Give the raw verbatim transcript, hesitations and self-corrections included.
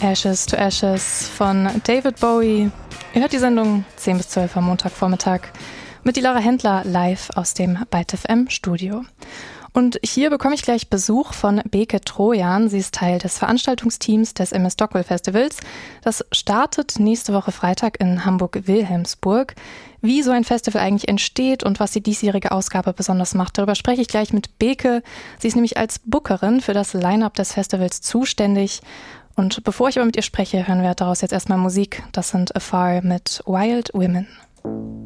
Ashes to Ashes von David Bowie. Ihr hört die Sendung zehn bis zwölf am Montagvormittag mit die Laura Händler live aus dem Byte F M Studio. Und hier bekomme ich gleich Besuch von Beke Trojan. Sie ist Teil des Veranstaltungsteams des M S Stockwell Festivals. Das startet nächste Woche Freitag in Hamburg-Wilhelmsburg. Wie so ein Festival eigentlich entsteht und was die diesjährige Ausgabe besonders macht, darüber spreche ich gleich mit Beke. Sie ist nämlich als Bookerin für das Line-Up des Festivals zuständig. Und bevor ich aber mit ihr spreche, hören wir daraus jetzt erstmal Musik. Das sind Afar mit Wild Women.